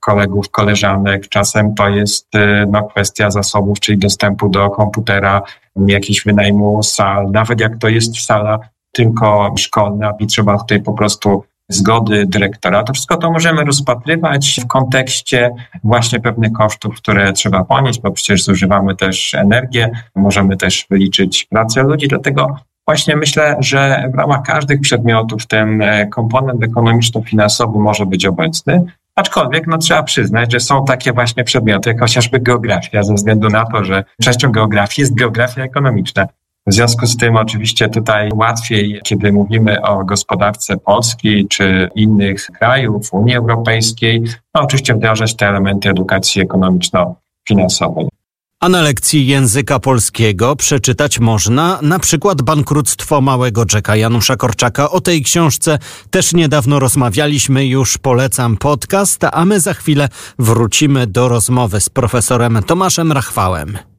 kolegów, koleżanek. Czasem to jest kwestia zasobów, czyli dostępu do komputera, jakiś wynajmu sal. Nawet jak to jest sala tylko szkolna i trzeba tutaj po prostu zgody dyrektora, to wszystko to możemy rozpatrywać w kontekście właśnie pewnych kosztów, które trzeba ponieść, bo przecież zużywamy też energię, możemy też wyliczyć pracę ludzi, dlatego właśnie myślę, że w ramach każdych przedmiotów ten komponent ekonomiczno-finansowy może być obecny, aczkolwiek trzeba przyznać, że są takie właśnie przedmioty, jak chociażby geografia, ze względu na to, że częścią geografii jest geografia ekonomiczna. W związku z tym oczywiście tutaj łatwiej, kiedy mówimy o gospodarce Polski czy innych krajów Unii Europejskiej, oczywiście wdrażać te elementy edukacji ekonomiczno-finansowej. A na lekcji języka polskiego przeczytać można na przykład Bankructwo małego Jacka Janusza Korczaka. O tej książce też niedawno rozmawialiśmy, już polecam podcast, a my za chwilę wrócimy do rozmowy z profesorem Tomaszem Rachwałem.